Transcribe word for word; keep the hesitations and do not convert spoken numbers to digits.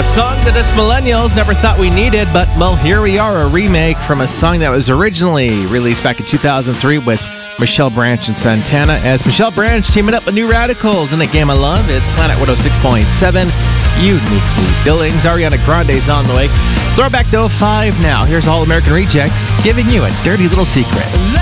A song that us millennials never thought we needed, but, well, here we are, a remake from a song that was originally released back in two thousand three with Michelle Branch and Santana, as Michelle Branch teaming up with New Radicals in a game of love. It's Planet one oh six point seven, uniquely Billings. Ariana Grande's on the way. Throwback to oh five now. Here's All American Rejects giving you a dirty little secret.